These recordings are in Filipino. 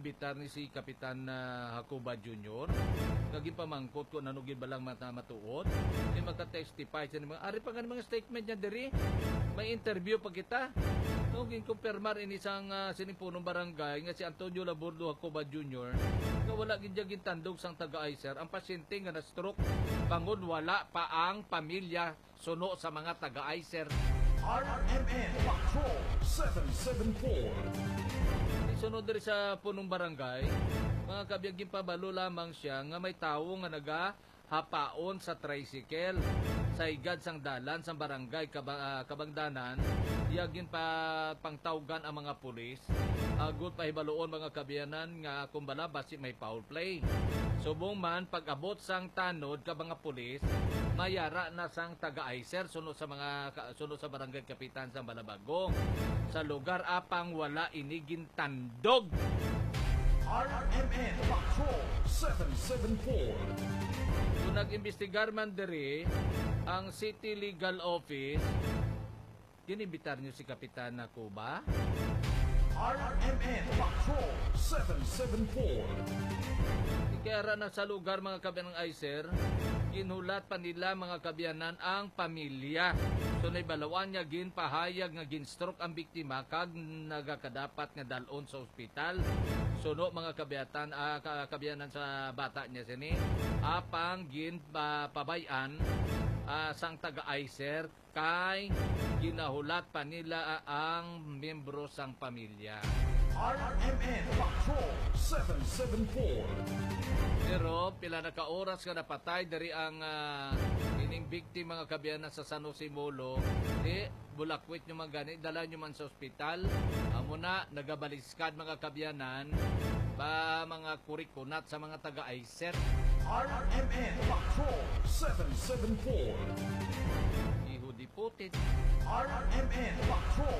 inimbitar ni si Kapitan Hakuba Jr. Kaging pamangkot ko nanugin balang matuod. Yung magka-testify siya ng mga, ari pa nga mga statement niya diri. May interview pa kita. Nuging kumpirmar in isang sinipunong barangay nga si Antonio Labordo Hakuba Jr. nga wala gin tandog sang taga-Icer. Ang pasyente nga na-stroke, bangod wala pa ang pamilya suno sa mga taga-Icer. RMN Patrol 774. Sunod diri sa punong barangay, mga kabiyaging pabalo lamang siya nga may tawo nga nagahapaon sa tricycle sa igad sang dalan sa barangay Kabangdanan. Yagin pa pangtawgan ang mga pulis. Agot pahibaloon mga kabiyanan nga kumbala basi may foul play. Subong man pag-abot sang tanod ka mga pulis, mayara na sang taga-Icer sunod sa barangay kapitan sa Balabagong. Sa lugar apang wala inigin tandog. RMN Patrol 774. Kung nag-imbestigar man diri ang City Legal Office, ginimbitar niyo si Kapitan Hakuba. RMN Patrol 774. Kaya na sa lugar mga kabiyanan ng Icer, ginulat pa nila mga kabiyanan ang pamilya. So naibalawan niya pahayag nga gin-stroke ang biktima kag nagakadapat nga dalon sa ospital. Suno mga kabiyanan sa bata niya sini apang pabayan sang taga-Icer kay ginahulat pa nila ang miyembro sang pamilya. RMN Patrol 774. Pero pila na ka oras nga napatay dari ang ining biktima mga kabiyanan sa San Jose Molo, bulakwit nyo man gani, dala nyo man sa ospital. Amo na nagabaliskad mga kabiyanan ba mga kurikunat sa mga taga-Icer. RMN Patrol 774. Ihudiputit. RMN Patrol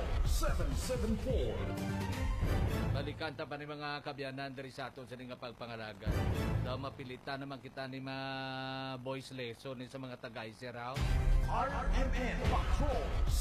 774. Balikan ta pa ni mga kabyanan dari sa aton sa nga pagpangalaga. Daw mapilitan naman kita ni mga voice lesson sa mga taga-Icer. RMN Patrol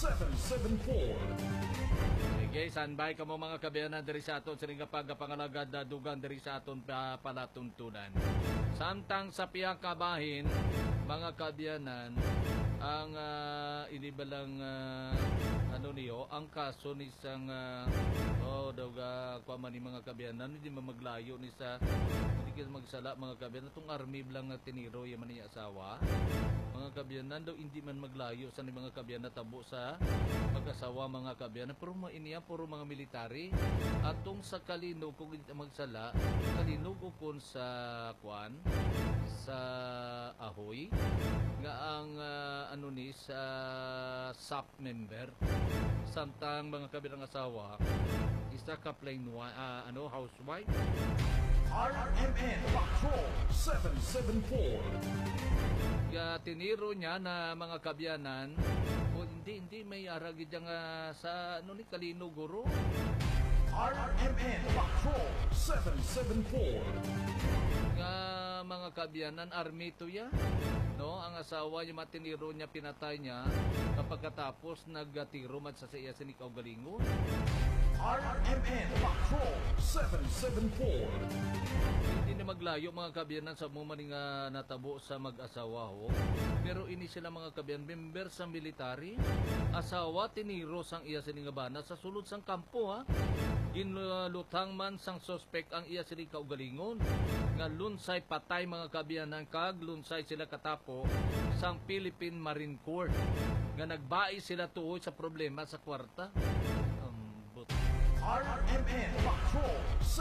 774. Sige, standby ka mo mga kabyanan dari sa aton sa nga pagpangalaga dadugan dari sa aton palatuntunan. Samtang sa piyang kabahin, mga kabyanan, ang inibalang ang kaso ni isang kuha man ni mga kabyanan, hindi maglayo ni sa hindi kita magsala mga kabyanan itong army lang na tiniro yung man niya asawa mga kabyanan daw hindi man maglayo sa ni mga kabyanan tabo sa mag-asawa mga kabyanan pero iniya puro mga military atong sa Kalinog kung hindi magsala Kalinog kung sa kuan sa Ahoy nga ang sa SAP member samtang mga kabirang asawa isa ka plain housewife. RMN Patrol 774. Tiniro niya na mga kabyanan o hindi may aragid nga sa ni Kalinog guro. RMN Patrol 774. Mga kabyanan army to ya ang asawa niya matiniro niya pinatay niya kapag katapos nagtiro man sa iya sinig Galingon. RMN Patrol 774. Hindi na maglayo mga kabyanan sa mga maning natabo sa mag-asawa pero ini sila mga kabyanan member sa military asawa tiniro sang iya sining bana sa sulod sang kampo ginlutang man sang suspect ang iya sining Galingon nga lunsay patay mga kabyanan kag lunsay sila katapo sang Philippine Marine Corps nga nagbai sila tuoy sa problema sa kwarta. RMN Patrol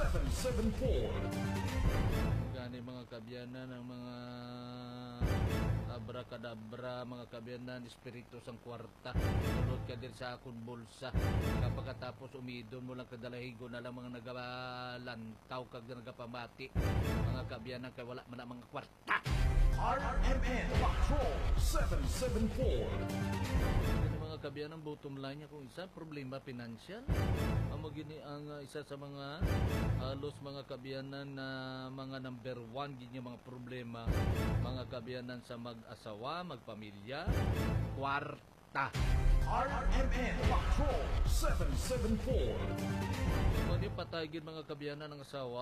774. Gani mga kabyanan ang mga abra-kadabra mga kabyanan espiritu sang kwarta tulod ka din sa akong bulsa kapag katapos umidon mo lang kadalahigo na lang mga nagalantaw kag nagapamati mga kabyanan kay wala man ang mga kwarta. RMN Patrol 774. Mga kabyanan bottom line niya kung isa problema pinansyal gini ang isa sa mga halos mga kabyanan na mga number one gini mga problema mga kabyanan sa mag-asawa, magpamilya, kwarta. RMN Patrol 774. Kung patay gid mga kabyanan ng asawa